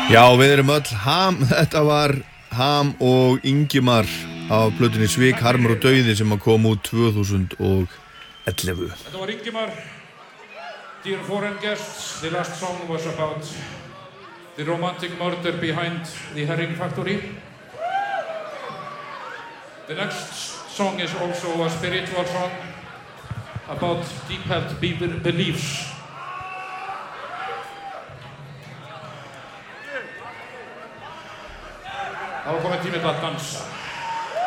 Já, við erum öll Ham, þetta var Ham og Ingimar af plötunni Svik, Harmur og Dauði sem kom út 2011. Þetta var Ingimar. Dear foreign guests, the last song was about the romantic murder behind the herring factory. The next song is also a spiritual song about deep-held beliefs. Það var komið tími til að dansa.